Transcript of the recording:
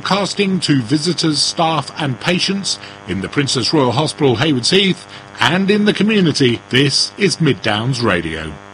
broadcasting to visitors, staff and patients in the Princess Royal Hospital, Haywards Heath, and in the community. This is Mid Downs Radio.